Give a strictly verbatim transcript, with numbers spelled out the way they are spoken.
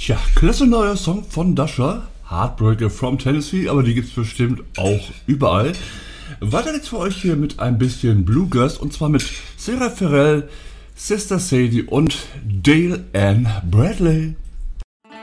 Tja, klasse neuer Song von Dasha, Heartbreaker from Tennessee, aber die gibt's bestimmt auch überall. Weiter geht's für euch hier mit ein bisschen Bluegrass und zwar mit Sarah Farrell, Sister Sadie und Dale Ann Bradley.